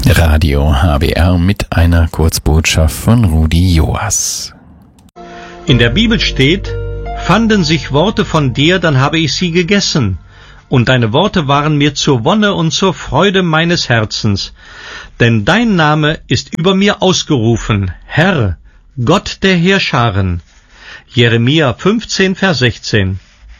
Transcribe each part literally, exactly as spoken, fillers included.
Radio H B R mit einer Kurzbotschaft von Rudi Joas. In der Bibel steht: Fanden sich Worte von dir, dann habe ich sie gegessen, und deine Worte waren mir zur Wonne und zur Freude meines Herzens. Denn dein Name ist über mir ausgerufen, Herr, Gott der Heerscharen. Jeremia fünfzehn, Vers sechzehn.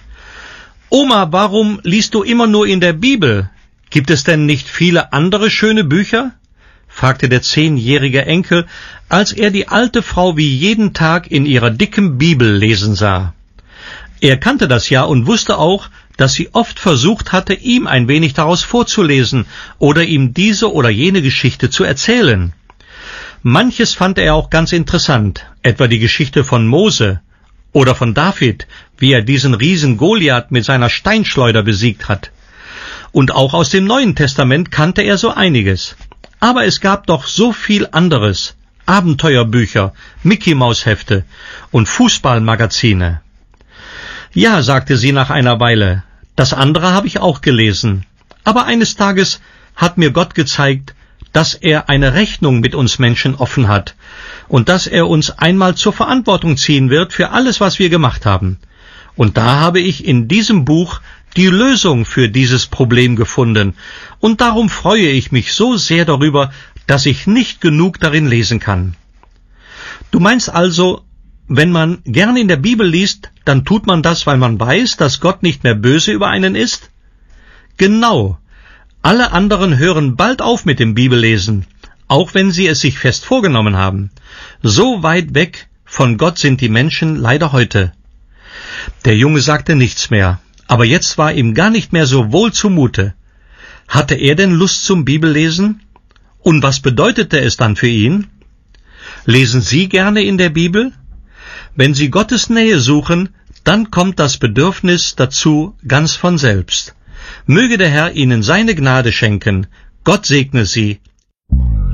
Oma, warum liest du immer nur in der Bibel? Gibt es denn nicht viele andere schöne Bücher? Fragte der zehnjährige Enkel, als er die alte Frau wie jeden Tag in ihrer dicken Bibel lesen sah. Er kannte das ja und wusste auch, dass sie oft versucht hatte, ihm ein wenig daraus vorzulesen oder ihm diese oder jene Geschichte zu erzählen. Manches fand er auch ganz interessant, etwa die Geschichte von Mose oder von David, wie er diesen Riesen Goliath mit seiner Steinschleuder besiegt hat. Und auch aus dem Neuen Testament kannte er so einiges. Aber es gab doch so viel anderes: Abenteuerbücher, Mickey-Maus-Hefte und Fußballmagazine. Ja, sagte sie nach einer Weile, das andere habe ich auch gelesen. Aber eines Tages hat mir Gott gezeigt, dass er eine Rechnung mit uns Menschen offen hat und dass er uns einmal zur Verantwortung ziehen wird für alles, was wir gemacht haben. Und da habe ich in diesem Buch die Lösung für dieses Problem gefunden, und darum freue ich mich so sehr darüber, dass ich nicht genug darin lesen kann. Du meinst also, wenn man gern in der Bibel liest, dann tut man das, weil man weiß, dass Gott nicht mehr böse über einen ist? Genau. Alle anderen hören bald auf mit dem Bibellesen, auch wenn sie es sich fest vorgenommen haben. So weit weg von Gott sind die Menschen leider heute. Der Junge sagte nichts mehr, aber jetzt war ihm gar nicht mehr so wohl zumute. Hatte er denn Lust zum Bibellesen? Und was bedeutete es dann für ihn? Lesen Sie gerne in der Bibel? Wenn Sie Gottes Nähe suchen, dann kommt das Bedürfnis dazu ganz von selbst. Möge der Herr Ihnen seine Gnade schenken. Gott segne Sie.